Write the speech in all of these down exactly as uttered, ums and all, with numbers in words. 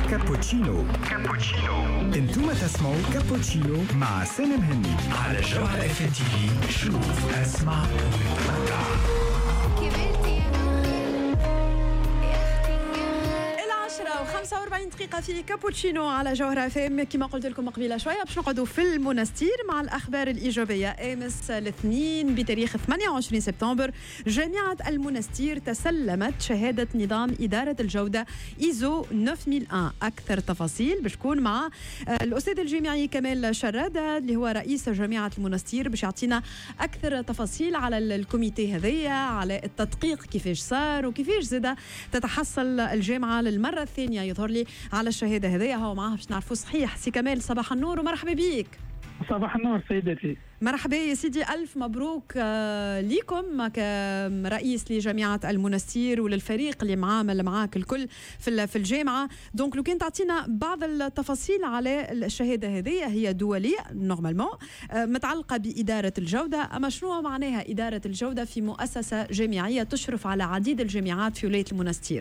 كابوتشينو كابوتشينو انتم تسمعوا كابوتشينو مع سالم هني على جوهر اف ام تي في. شوف اسمع وتمتع. وخمسة وأربعين دقيقة في كابوتشينو على جوهر اف ام. كما قلت لكم قبيله شوية باش نقعدوا في المنستير مع الأخبار الإيجابية. أمس الاثنين بتاريخ ثمانية وعشرين سبتمبر جامعة المنستير تسلمت شهادة نظام إدارة الجودة إيزو تسعمية وواحد. أكثر تفاصيل باش تكون مع الأستاذ الجامعي كمال شرادة اللي هو رئيس جامعة المنستير باش يعطينا أكثر تفاصيل على الكوميتي هذية، على التدقيق كيفاش صار وكيفاش زاد تتحصل الجامعة للمرة الثانية يظهر لي على الشهادة هذية. هو معها باش نعرفوا صحيح. سي كمال صباح النور ومرحبا بيك. صباح النور سيدتي. مرحبا يا سيدي، ألف مبروك ليكم كرئيس لجامعة المنستير وللفريق اللي معامل معاك الكل في الجامعة. دونك لو كان تعطينا بعض التفاصيل على الشهادة هذه، هي دولية نورمالمون متعلقة بإدارة الجودة، أما شنو معناها إدارة الجودة في مؤسسة جامعية تشرف على عديد الجامعات في ولاية المنستير؟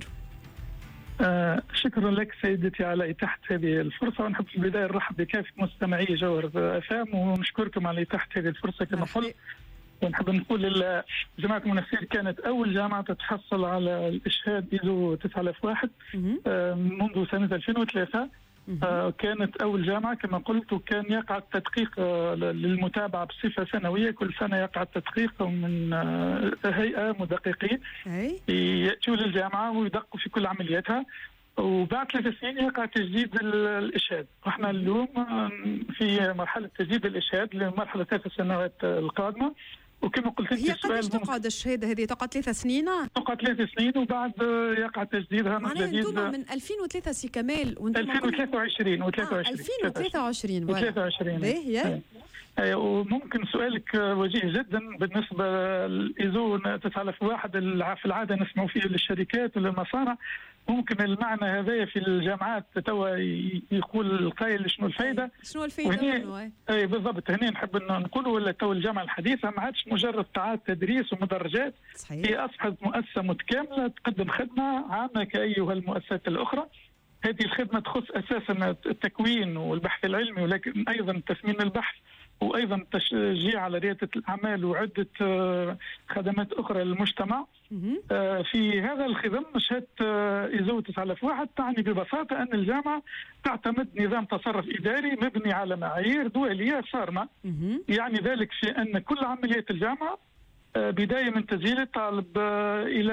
آه شكرا لك سيدتي على إتاحة هذه الفرصة، ونحب في البداية نرحب بكافة مستمعي جوهر أفام ونشكركم على إتاحة هذه الفرصة. كما قلت ونحب نقول جامعة المنستير كانت أول جامعة تتحصل على الإشهاد إيزو تسعة آلاف وواحد آه منذ سنة ألفين وثلاثة. آه كانت أول جامعة كما قلت، وكان يقع التدقيق آه للمتابعة بصفة سنوية. كل سنة يقع التدقيق من آه هيئة مدققين يأتوا للجامعة ويدقوا في كل عملياتها، وبعد ثلاث سنين يقع تجديد الإشهاد. وإحنا اليوم في مرحلة تجديد الإشهاد لمرحلة ثلاث سنوات القادمة. وكما قلت هي قداش تقعد الشهاده هذه؟ تقعد ثلاث سنين؟ تقعد ثلاث سنين وبعد يقع تجديدها من جديد. معناها من ألفين وثلاثة سي كمال وانتم ألفين وثلاثة وعشرين و آه ألفين وثلاثة وعشرين ثلاثة وعشرين باهي. وممكن سؤالك وجيه جدا بالنسبه للايزو تسعة آلاف وواحد في العاده نسمعوا فيه للشركات وللمصانع. ممكن المعنى هذا في الجامعات توا يقول القائل شنو الفائده؟ شنو الفائده؟ اي بالضبط. هنا نحب نقول ولا تو الجامعه الحديثه ما عادش مجرد قاعات تدريس ومدرجات، صحيح. هي اصبحت مؤسسه متكامله تقدم خدمه عامه كايها المؤسسات الاخرى. هذه الخدمه تخص اساسا التكوين والبحث العلمي، ولكن ايضا تثمين البحث، وايضا تشجيع على رياده الاعمال وعده خدمات اخرى للمجتمع. في هذا الخدم شهاده ايزو تسعة آلاف وواحد تعني ببساطه ان الجامعه تعتمد نظام تصرف اداري مبني على معايير دوليه صارمه. يعني ذلك في ان كل عمليات الجامعه بداية من تسجيل الطالب إلى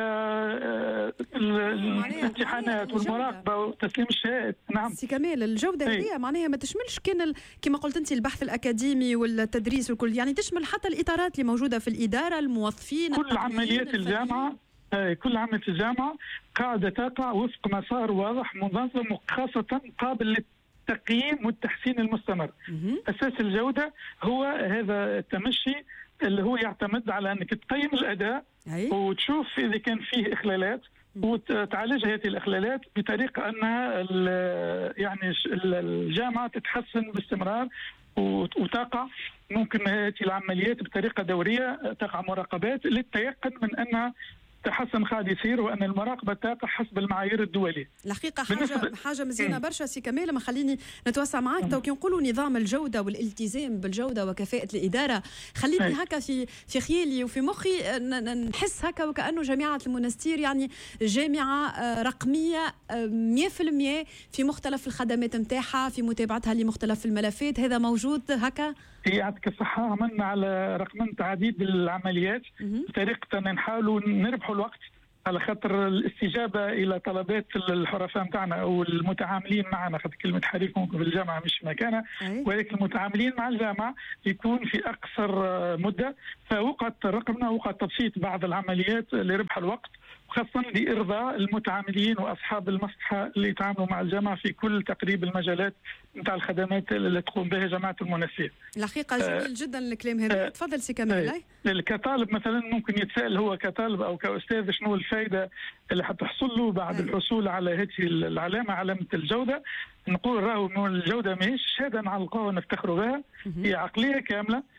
الامتحانات والمراقبة وتسليم الشهادات. نعم سي كمال، الجودة هي معناها ما تشملش كان كما قلت أنت البحث الأكاديمي والتدريس والكل، يعني تشمل حتى الإطارات اللي موجودة في الإدارة، الموظفين، كل عمليات الجامعة. كل عمليات الجامعة قاعدة تقع وفق مسار واضح منظم وخاصة قابل للتقييم والتحسين المستمر. أساس الجودة هو هذا التمشي اللي هو يعتمد على أنك تقيم الأداء أي. وتشوف إذا كان فيه إخلالات وتعالج هذه الإخلالات بطريقة أنها يعني الجامعة تتحسن باستمرار وتقع. ممكن هذه العمليات بطريقة دورية تقع مراقبات للتيقن من أنها تحسن قاعد يصير، وان المراقبه تقع حسب المعايير الدوليه. الحقيقه حاجه حاجه مزيانه برشا سي كمال. ما خليني نتوسع معك. تو كي نقولوا نظام الجوده والالتزام بالجوده وكفاءه الاداره، خليني هكا في في خيالي وفي مخي نحس هكا وكانه جامعه المنستير يعني جامعه رقميه مية بالمية في مختلف الخدمات نتاعها، في متابعتها لمختلف الملفات. هذا موجود هكا؟ يعطيك الصحه. عملنا على رقمنة عديد العمليات بطريقه نحاولوا نربحوا الوقت، على خاطر الاستجابه الى طلبات الحرفاء نتاعنا او المتعاملين معنا. خاطر كلمه حريف ممكن في الجامعه مش مكانها، ولكن المتعاملين مع الجامعه يكون في اقصر مده. فوقت رقمنا وقت تبسيط بعض العمليات لربح الوقت، خاصة لإرضاء المتعاملين وأصحاب المصلحة اللي يتعاملوا مع الجامعة في كل تقريب المجالات نتاع الخدمات اللي تقوم بها جامعة المنستير. الحقيقة جميل آه جدا الكلام هذا. آه تفضل سي كمال. آه كطالب مثلا ممكن يتساءل هو كطالب أو كأستاذ شنو الفائدة اللي حتحصل له بعد آه الحصول على هذه العلامة، علامة الجودة. نقول راهو إنه الجودة ماهيش شهادة نعلقوها ونفتخروا بها، هي عقلية كاملة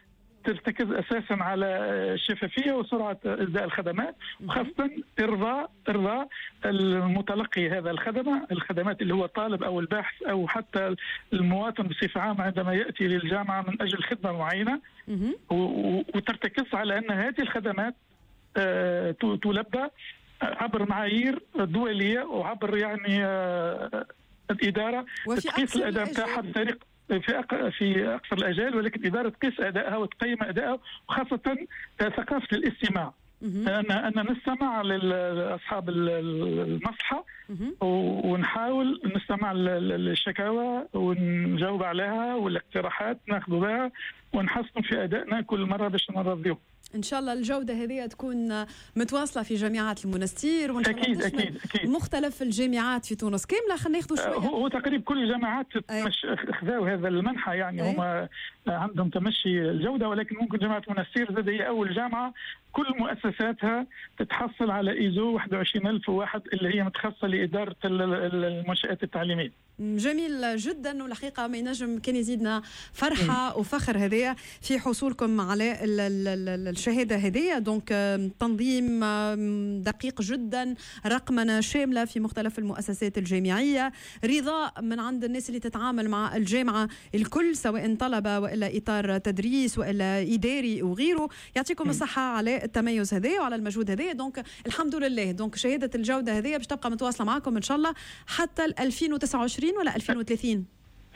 ترتكز اساسا على الشفافيه وسرعه اداء الخدمات، وخاصه ارضاء ارضاء المتلقي هذا الخدمه الخدمات اللي هو الطالب او الباحث او حتى المواطن بصفه عامه عندما ياتي للجامعه من اجل خدمه معينه، وترتكز على ان هذه الخدمات تلبى عبر معايير دوليه وعبر يعني الاداره تقيس الاداء بتاعها بطريقه في في اقصر الاجال، ولكن الاداره تقيس ادائها وتقيم ادائها، وخاصه ثقافه الاستماع. ان ان نستمع لاصحاب المصلحه ونحاول نستمع للشكاوى ونجاوب عليها، والاقتراحات ناخذ بها ونحسن في ادائنا كل مره باش نرضيهم. ان شاء الله الجوده هذه تكون متواصله في جامعات المنستير، وان شاء الله اكيد اكيد اكيد مختلف الجامعات في تونس كامله. خلينا ناخذ شويه. هو تقريبا كل الجامعات خذوا هذا المنحى، يعني أي. هم عندهم تمشي الجوده، ولكن ممكن جامعه منستير زاد هي اول جامعه كل مؤسساتها تتحصل على ايزو واحد وعشرين ألف وواحد اللي هي متخصصه لاداره المنشات التعليميه. جميل جدا، والحقيقه ما ينجم كان يزيدنا فرحه وفخر هذه في حصولكم على الشهاده هذه. دونك تنظيم دقيق جدا، رقمنه شامله في مختلف المؤسسات الجامعيه، رضا من عند الناس اللي تتعامل مع الجامعه الكل، سواء طلبه والا اطار تدريس والا اداري وغيره. يعطيكم الصحه على التميز هذا وعلى المجهود هذا. دونك الحمد لله. دونك شهاده الجوده هذه باش تبقى متواصله معكم ان شاء الله حتى ألفين وتسعة وعشرين ولا ألفين وثلاثين؟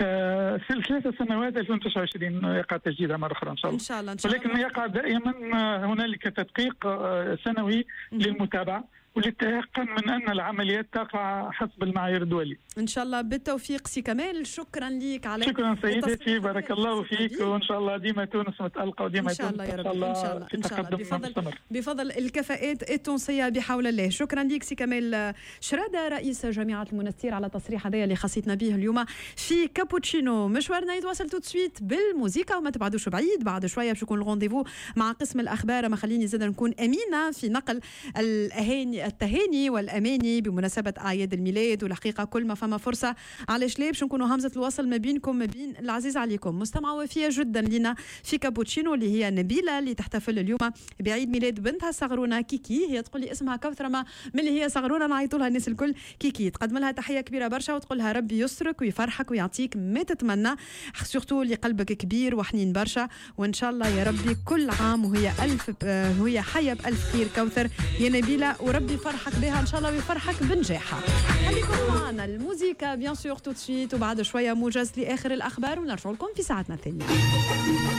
آه في ثلاث سنوات ألفين وتسعة وعشرين يقع تجديدها مرة أخرى إن شاء الله. إن شاء الله إن شاء الله. ولكن يقع دائما هنالك تدقيق سنوي للمتابعة وللتيقن من أن العمليات تقع حسب المعايير الدولية. إن شاء الله بالتوفيق سي كمال. شكرا لك على شكرا سيدتي، بارك الله فيك، وإن شاء الله ديما تونس متألقة وديما إن شاء الله يا رب. إن شاء الله إن شاء الله بفضل بفضل الكفاءات التونسية بحول الله. شكرا لك سي كمال شرادة، رئيس جامعة المنستير، على التصريح هذا اللي خصيتنا به اليوم في كابوتشينو. مشوارنا يتواصل تو سويت بالموسيقى، وما تبعدوش بعيد، بعد شوية باش يكون الرونديفو مع قسم الأخبار. ما خليني زاد نكون أمينة في نقل الأهاني التهاني والأماني بمناسبة أعياد الميلاد، والحقيقة كل ما فما فرصة علاش لا باش نكونوا همزة الوصل ما بينكم ما بين العزيز عليكم. مستمعة وفية جدا لنا في كابوتشينو اللي هي نبيلة، اللي تحتفل اليوم بعيد ميلاد بنتها صغرونة كيكي. هي تقول لي اسمها كوثر، ما من اللي هي صغرونة نعيطوا لها الناس الكل كيكي. تقدم لها تحية كبيرة برشا وتقول لها ربي يسرك ويفرحك ويعطيك ما تتمنى، سورتو اللي قلبك كبير وحنين برشا، وإن شاء الله يا ربي كل عام وهي ألف وهي حية بألف خير كوثر يا نبيلة، وربي يفرحك بها إن شاء الله ويفرحك بنجاحها. خليكم معنا الموسيقى بيان سور تو سويت، وبعد شوية موجز لآخر الأخبار ونرجع لكم في ساعتنا الثانية.